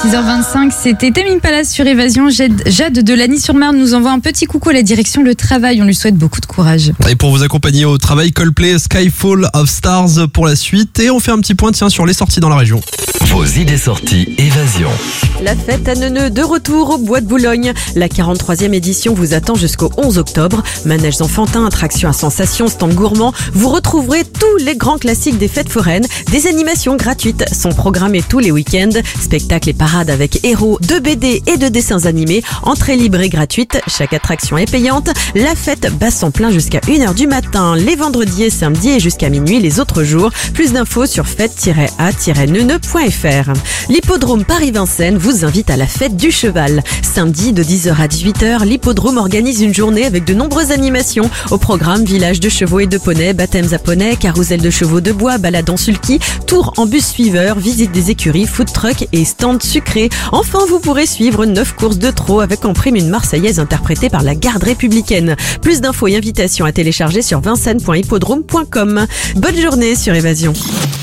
6h25, c'était Tame Impala sur Évasion. Jade de Lagny-sur-Marne nous envoie un petit coucou à la direction Le Travail. On lui souhaite beaucoup de courage. Et pour vous accompagner au travail, Coldplay, Skyfall of Stars pour la suite. Et on fait un petit point sur les sorties dans la région. Vos idées sorties Évasion. La fête à Neuneu de retour au Bois de Boulogne. La 43e édition vous attend jusqu'au 11 octobre. Manèges enfantins, attractions à sensations, stands gourmands. Vous retrouverez tous les grands classiques des fêtes foraines. Des animations gratuites sont programmées tous les week-ends. Spectacles et parades avec héros, de BD et de dessins animés. Entrée libre et gratuite. Chaque attraction est payante. La fête bat son plein jusqu'à 1h du matin. Les vendredis et samedis et jusqu'à minuit les autres jours. Plus d'infos sur fête-a-neuneu.fr. L'hippodrome Paris-Vincennes vous invite à la fête du cheval. Samedi de 10h à 18h, l'hippodrome organise une journée avec de nombreuses animations. Au programme, village de chevaux et de poneys, baptêmes à poneys, carrousel de chevaux de bois, balade en sulky, tour en bus suiveur, visite des écuries, food truck et stand sucré. Enfin, vous pourrez suivre 9 courses de trot avec en prime une Marseillaise interprétée par la garde républicaine. Plus d'infos et invitations à télécharger sur vincennes.hippodrome.com. Bonne journée sur Évasion.